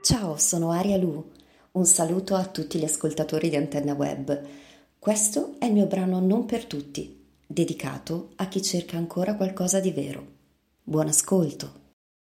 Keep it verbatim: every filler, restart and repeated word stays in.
Ciao, sono Aria Lu. Un saluto a tutti gli ascoltatori di Antenna Web. Questo è il mio brano Non per tutti, dedicato a chi cerca ancora qualcosa di vero. Buon ascolto.